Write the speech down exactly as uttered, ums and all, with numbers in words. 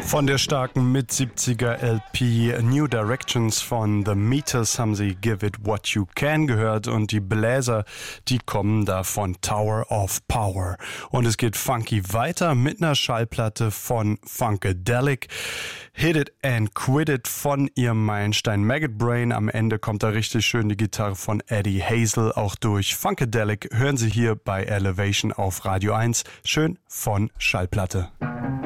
Von der starken Mit-siebziger L P New Directions von The Meters haben sie Give It What You Can gehört und die Bläser, die kommen da von Tower of Power. Und es geht funky weiter mit einer Schallplatte von Funkadelic. Hit It and Quit It von ihrem Meilenstein Maggot Brain. Am Ende kommt da richtig schön die Gitarre von Eddie Hazel auch durch. Funkadelic hören Sie hier bei Elevation auf Radio eins. Schön von Schallplatte.